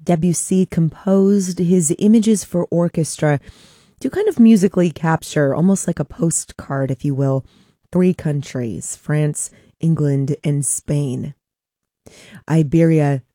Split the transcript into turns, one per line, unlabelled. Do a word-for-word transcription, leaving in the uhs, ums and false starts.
Debussy composed his images for orchestra to kind of musically capture, almost like a postcard, if you will, three countries, France, England, and Spain. Iberia